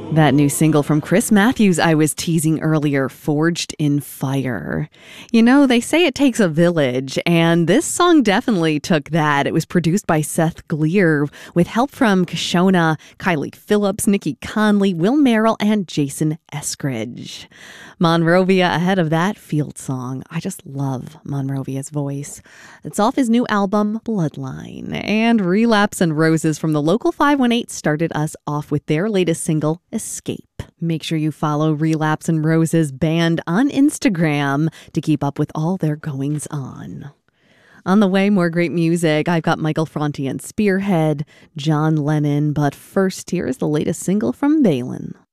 That new single from Chris Matthews I was teasing earlier, Forged in Fire. You know, they say it takes a village, and this song definitely took that. It was produced by Seth Gleer with help from Kashona, Kylie Phillips, Nikki Conley, Will Merrill, and Jason Eskridge. Monrovia ahead of that, Field Song. I just love Monrovia's voice. It's off his new album, Bloodline. And Relapse and Roses from the Local 518 started us off with their latest single, Escape. Make sure you follow Relapse and Roses Band on Instagram to keep up with all their goings on. On the way, more great music. I've got Michael Franti and Spearhead, John Lennon, but first, here is the latest single from Balin.